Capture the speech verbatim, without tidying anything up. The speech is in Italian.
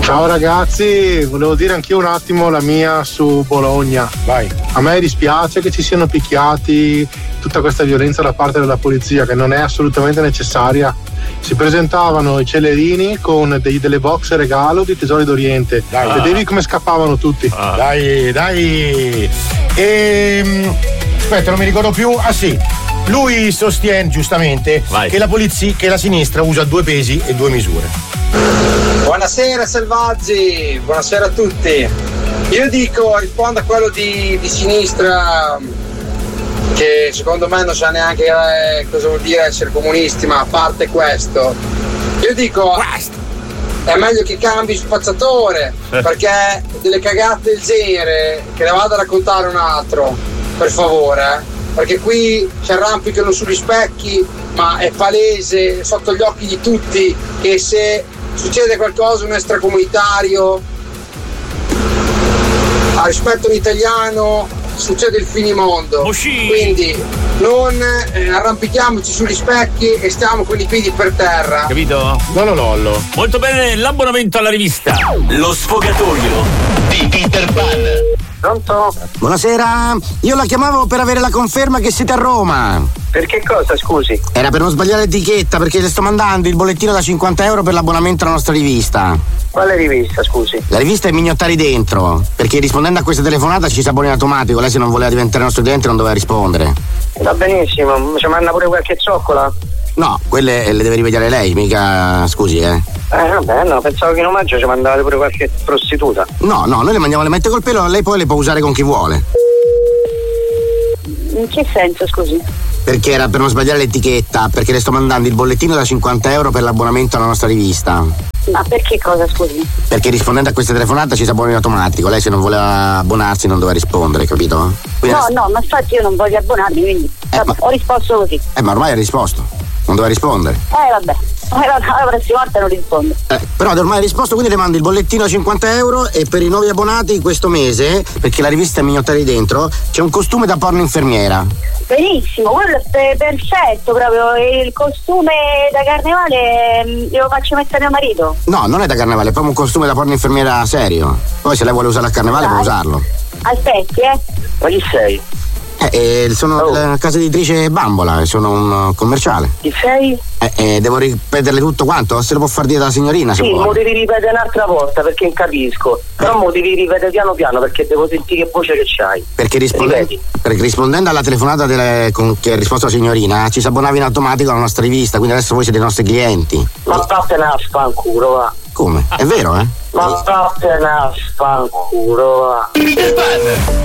Ciao ragazzi, volevo dire anch'io un attimo la mia su Bologna. Vai. A me dispiace che ci siano picchiati, tutta questa violenza da parte della polizia che non è assolutamente necessaria. Si presentavano i celerini con dei, delle box regalo di Tesori d'Oriente. Dai. Vedevi come scappavano tutti. Ah. Dai, dai. E aspetta, non mi ricordo più. Ah sì. Lui sostiene giustamente Vai. che la polizia, che la sinistra usa due pesi e due misure. Buonasera selvaggi, buonasera a tutti. Io dico, rispondo a quello di, di sinistra che secondo me non sa neanche eh, cosa vuol dire essere comunisti, ma a parte questo, io dico è meglio che cambi spazzacciatore, perché delle cagate del genere che le vado a raccontare un altro, per favore, eh, perché qui si arrampicano sugli specchi, ma è palese sotto gli occhi di tutti che se succede qualcosa un extracomunitario a rispetto all'italiano succede il finimondo. Moshi. Quindi non eh, arrampichiamoci sugli specchi e stiamo con i piedi per terra. Capito? Lollo lollo. Molto bene, l'abbonamento alla rivista Lo Sfogatoio di Peter Pan. Pronto? Buonasera, io la chiamavo per avere la conferma che siete a Roma. Per che cosa, scusi? Era per non sbagliare l'etichetta, perché le sto mandando il bollettino da cinquanta euro per l'abbonamento alla nostra rivista. Quale rivista, scusi? La rivista è Mignottari Dentro, perché rispondendo a questa telefonata ci si abbona in automatico. Lei se non voleva diventare nostro cliente non doveva rispondere. Va benissimo, ci manda pure qualche zoccola? No, quelle le deve rivedere lei, mica scusi, eh. Eh vabbè, no, pensavo che in omaggio ci mandavate pure qualche prostituta. No, no, noi le mandiamo le mette col pelo, lei poi le può usare con chi vuole. In che senso, scusi? Perché era per non sbagliare l'etichetta, perché le sto mandando il bollettino da cinquanta euro per l'abbonamento alla nostra rivista. Ma perché cosa, scusi? Perché rispondendo a questa telefonata ci si abbona in automatico. Lei se non voleva abbonarsi non doveva rispondere, capito? Quindi No, adesso- no, ma infatti io non voglio abbonarmi, quindi Eh, ma- ho risposto così. Eh, ma ormai ha risposto. Non doveva rispondere. Eh vabbè, eh, vabbè, la prossima volta non rispondo. Eh, però ormai ha risposto, quindi le mando il bollettino a cinquanta euro e per i nuovi abbonati questo mese, perché la rivista è Mignottari Dentro, c'è un costume da porno infermiera. Benissimo, quello è perfetto proprio. Il costume da carnevale mm, glielo faccio mettere mio marito. No, non è da carnevale, è proprio un costume da porno infermiera serio. Poi se lei vuole usarlo a carnevale Dai. può usarlo. Aspetti, eh. Ma chi sei? Eh, eh, sono Oh. della casa editrice Bambola, sono un uh, commerciale. Chi sei? Eh, eh, devo ripeterle tutto quanto? Se lo può far dire la signorina se Sì, vuole. mo devi ripetere un'altra volta perché non capisco. Però mo devi ripetere piano piano perché devo sentire che voce che c'hai. Perché, risponde- Ripeti. perché rispondendo alla telefonata delle- con, che ha risposto la signorina, ci si abbonava in automatico alla nostra rivista, quindi adesso voi siete i nostri clienti. Ma vattene a spanculo, va. Come? È vero, eh? Ma vattene a spanculo, va. Peter Pan.